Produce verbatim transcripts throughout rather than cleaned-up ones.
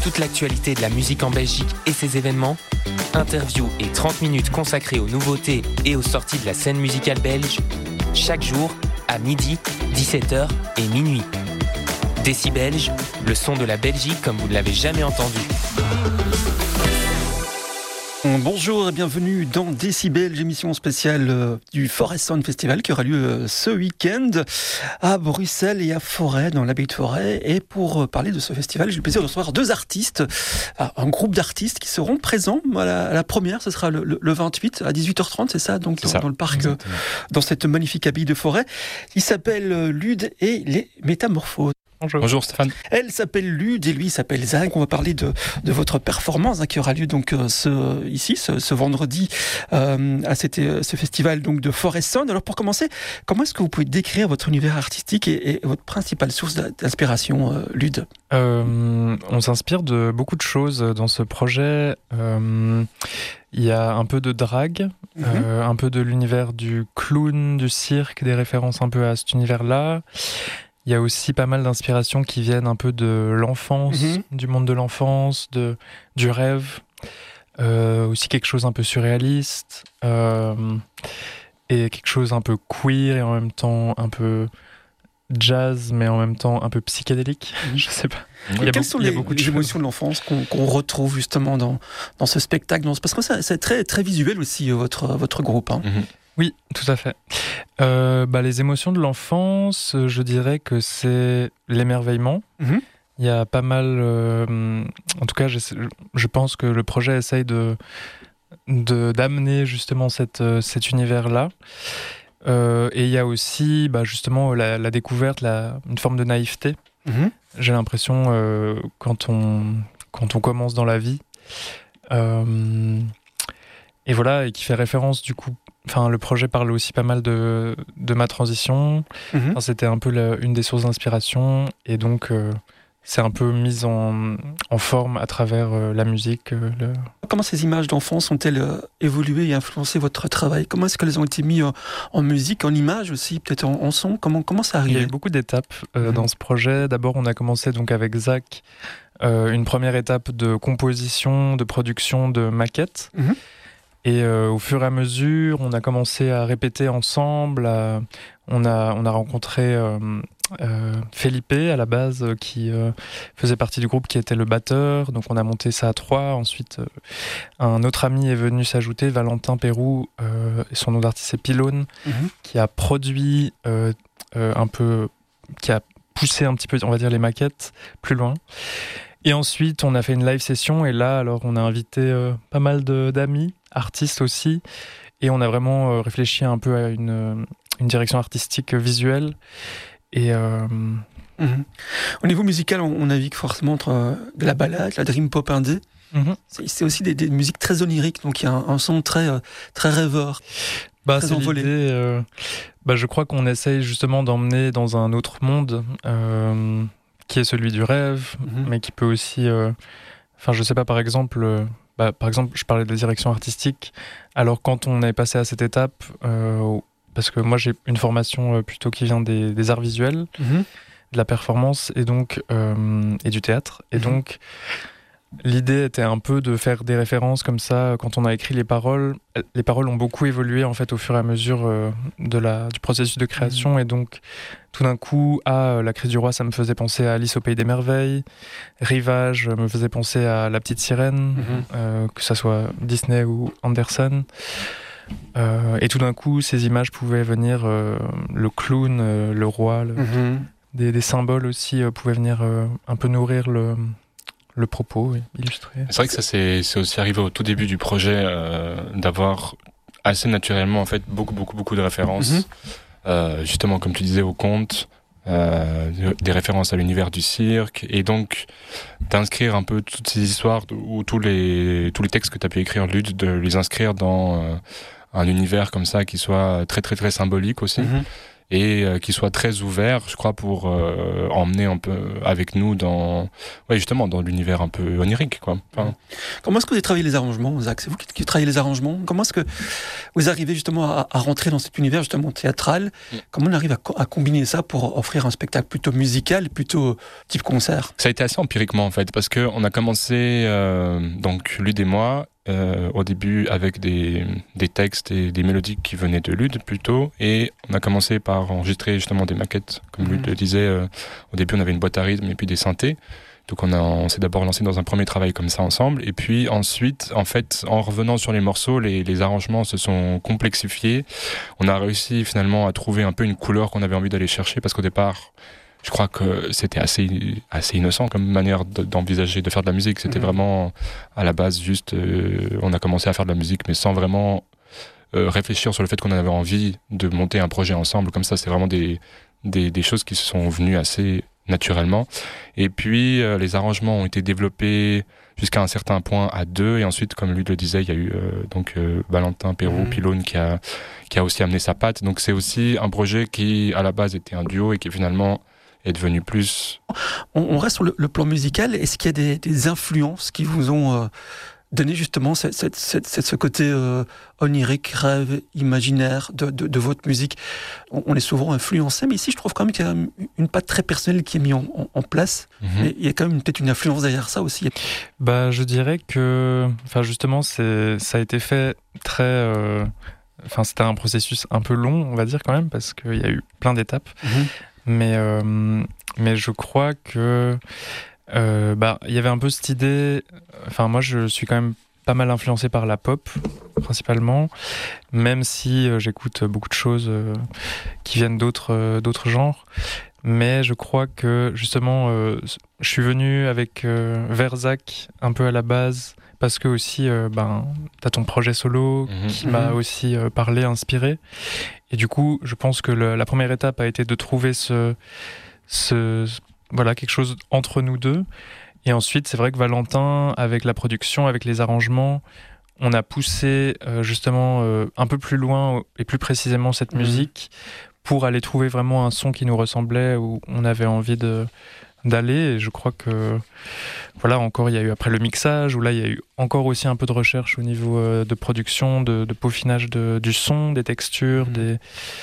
toute l'actualité de la musique en Belgique et ses événements, interviews et trente minutes consacrées aux nouveautés et aux sorties de la scène musicale belge, chaque jour à midi, dix-sept heures et minuit. Décibelge, le son de la Belgique comme vous ne l'avez jamais entendu. Bonjour et bienvenue dans Décibelge, émission spéciale euh, du Forest Sound Festival qui aura lieu euh, ce week-end à Bruxelles et à Forêt, dans l'abbaye de Forêt. Et pour euh, parler de ce festival, j'ai le plaisir de recevoir deux artistes, euh, un groupe d'artistes qui seront présents à la, à la première. Ce sera le, le, le vingt-huit à dix-huit heures trente, c'est ça, donc c'est dans, ça. dans le parc, euh, dans cette magnifique abbaye de Forêt. Ils s'appellent euh, Lude et les Métamorphoses. Bonjour. Bonjour Stéphane. Elle s'appelle Lude et lui s'appelle Zach. On va parler de, de votre performance hein, qui aura lieu donc euh, ce, ici ce, ce vendredi euh, à cette, euh, ce festival donc de Forest Sound. Alors pour commencer, comment est-ce que vous pouvez décrire votre univers artistique et, et votre principale source d'inspiration, euh, Lude ? euh, On s'inspire de beaucoup de choses dans ce projet. Euh, il y a un peu de drague, mm-hmm. euh, un peu de l'univers du clown, du cirque, des références un peu à cet univers-là. Il y a aussi pas mal d'inspirations qui viennent un peu de l'enfance, mmh. du monde de l'enfance, de, du rêve. Euh, aussi quelque chose un peu surréaliste. Euh, et quelque chose un peu queer et en même temps un peu jazz, mais en même temps un peu psychédélique. Mmh. Je sais pas. Il y a Quelles beaucoup, sont les, il y a beaucoup de les émotions de l'enfance qu'on, qu'on retrouve justement dans, dans ce spectacle dans, parce que ça, c'est très, très visuel aussi, votre, votre groupe. Hein. Mmh. Oui, tout à fait. Euh, bah, les émotions de l'enfance, je dirais que c'est l'émerveillement. Mmh. Il y a pas mal... Euh, en tout cas, je, je pense que le projet essaye de, de, d'amener justement cette, cet univers-là. Euh, et il y a aussi bah, justement la, la découverte, la, une forme de naïveté. Mmh. J'ai l'impression, euh, quand, on, quand on commence dans la vie... Euh, et voilà, et qui fait référence du coup... Enfin, le projet parle aussi pas mal de, de ma transition. Mmh. Enfin, c'était un peu la, une des sources d'inspiration. Et donc, euh, c'est un peu mis en, en forme à travers euh, la musique. Euh, le... Comment ces images d'enfance ont-elles euh, évolué et influencé votre travail ? Comment est-ce qu'elles ont été mises en, en musique, en image aussi, peut-être en, en son ? Comment, comment ça arrive ? Il y a eu beaucoup d'étapes euh, mmh. dans ce projet. D'abord, on a commencé donc avec Zach, euh, une première étape de composition, de production, de maquettes. Mmh. Et euh, au fur et à mesure, on a commencé à répéter ensemble. À... On, a, on a rencontré euh, euh, Felipe à la base, euh, qui euh, faisait partie du groupe, qui était le batteur. Donc on a monté ça à trois. Ensuite, euh, un autre ami est venu s'ajouter, Valentin Pérou, euh, et son nom d'artiste c'est Pylone, mm-hmm. qui a produit euh, euh, un peu, qui a poussé un petit peu, on va dire, les maquettes plus loin. Et ensuite, on a fait une live session. Et là, alors, on a invité euh, pas mal de, d'amis, artistes aussi, et on a vraiment euh, réfléchi un peu à une, une direction artistique euh, visuelle. Et euh... mmh. Au niveau musical, on, on navigue forcément entre euh, de la ballade, la dream pop indé. Mmh. C'est, c'est aussi des, des musiques très oniriques, donc il y a un, un son très, euh, très rêveur, bah, très c'est envolé. L'idée, euh, bah, je crois qu'on essaye justement d'emmener dans un autre monde, euh, qui est celui du rêve, mmh. mais qui peut aussi... Euh, enfin, je sais pas, par exemple... Euh, Bah, par exemple, je parlais de la direction artistique. Alors, quand on est passé à cette étape, euh, parce que moi, j'ai une formation euh, plutôt qui vient des, des arts visuels, mm-hmm. de la performance et, donc, euh, et du théâtre. Et mm-hmm. donc, l'idée était un peu de faire des références comme ça. Quand on a écrit les paroles, les paroles ont beaucoup évolué en fait, au fur et à mesure euh, de la, du processus de création. Mm-hmm. Et donc, tout d'un coup, à La Crise du Roi, ça me faisait penser à Alice au Pays des Merveilles. Rivage me faisait penser à La Petite Sirène, mm-hmm. euh, que ça soit Disney ou Anderson. Euh, et tout d'un coup, ces images pouvaient venir, euh, le clown, euh, le roi, le, mm-hmm. des, des symboles aussi euh, pouvaient venir euh, un peu nourrir le... le propos, oui, illustré. C'est vrai que ça, c'est, c'est aussi arrivé au tout début du projet, euh, d'avoir assez naturellement, en fait, beaucoup, beaucoup, beaucoup de références. Mm-hmm. Euh, justement, comme tu disais, aux contes, euh, des références à l'univers du cirque, et donc d'inscrire un peu toutes ces histoires, ou tous les, tous les textes que tu as pu écrire, Lude, de les inscrire dans euh, un univers comme ça qui soit très, très, très symbolique aussi. Mm-hmm. et euh, qui soit très ouvert, je crois, pour euh, emmener un peu avec nous dans, ouais, justement, dans l'univers un peu onirique, quoi. Enfin, comment est-ce que vous avez travaillé les arrangements, Zach? C'est vous qui, qui travaillez les arrangements. Comment est-ce que vous arrivez justement à, à rentrer dans cet univers justement théâtral? Mm. Comment on arrive à, à combiner ça pour offrir un spectacle plutôt musical, plutôt type concert? Ça a été assez empiriquement en fait, parce que on a commencé euh, donc Lude et moi. Euh, au début avec des, des textes et des mélodies qui venaient de Lude plutôt, et on a commencé par enregistrer justement des maquettes, comme mmh. Lude le disait. Euh, au début on avait une boîte à rythme et puis des synthés, donc on, a, on s'est d'abord lancé dans un premier travail comme ça ensemble, et puis ensuite en fait en revenant sur les morceaux, les, les arrangements se sont complexifiés. On a réussi finalement à trouver un peu une couleur qu'on avait envie d'aller chercher, parce qu'au départ je crois que c'était assez, assez innocent comme manière de, d'envisager de faire de la musique. C'était mmh. vraiment, à la base, juste, euh, on a commencé à faire de la musique, mais sans vraiment euh, réfléchir sur le fait qu'on avait envie de monter un projet ensemble. Comme ça, c'est vraiment des, des, des choses qui se sont venues assez naturellement. Et puis, euh, les arrangements ont été développés jusqu'à un certain point à deux. Et ensuite, comme lui le disait, il y a eu euh, donc euh, Valentin Perrault, mmh. Pylone, qui a, qui a aussi amené sa patte. Donc, c'est aussi un projet qui, à la base, était un duo et qui, finalement, est devenu plus... On, on reste sur le, le plan musical. Est-ce qu'il y a des, des influences qui vous ont euh, donné justement cette, cette, cette, cette, ce côté euh, onirique, rêve, imaginaire de, de, de votre musique? on, on est souvent influencé, mais ici je trouve quand même qu'il y a une patte très personnelle qui est mise en, en, en place. Mm-hmm. Et il y a quand même peut-être une influence derrière ça aussi. Bah, je dirais que enfin, justement c'est, ça a été fait très... Euh... Enfin, c'était un processus un peu long, on va dire quand même, parce qu'il y a eu plein d'étapes. Mm-hmm. Mais, euh, mais je crois que euh, bah, y avait un peu cette idée. Enfin, moi, je suis quand même pas mal influencé par la pop, principalement, même si euh, j'écoute beaucoup de choses euh, qui viennent d'autres, euh, d'autres genres. Mais je crois que, justement, euh, je suis venu avec euh, vers Zach un peu à la base, parce que aussi, euh, ben, t'as ton projet solo mmh. qui mmh. m'a aussi euh, parlé, inspiré. Et du coup, je pense que le, la première étape a été de trouver ce, ce, voilà, quelque chose entre nous deux. Et ensuite, c'est vrai que Valentin, avec la production, avec les arrangements, on a poussé euh, justement euh, un peu plus loin et plus précisément cette mmh. musique pour aller trouver vraiment un son qui nous ressemblait, où on avait envie de, d'aller. Et je crois que, voilà, encore, il y a eu après le mixage, où là, il y a eu encore aussi un peu de recherche au niveau euh, de production, de, de peaufinage de, du son, des textures, mmh. des...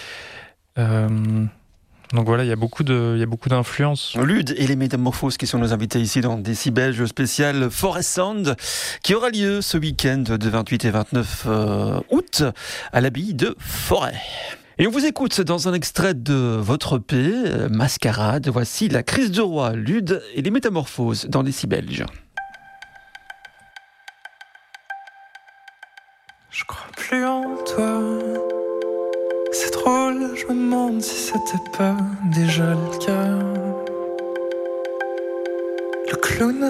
Euh, donc voilà, il y a beaucoup de, il y a beaucoup d'influences. Lude et les Métamorphoses qui sont nos invités ici dans Décibel spécial Forest Sound, qui aura lieu ce week-end de vingt-huit et vingt-neuf août à l'abbaye de Forêt. Et on vous écoute dans un extrait de votre E P, Mascarade. Voici La Crise de Roi, Lude et les Métamorphoses dans Décibel. Je crois plus en toi. C'est drôle, je me demande si c'était pas déjà le cas. Le clown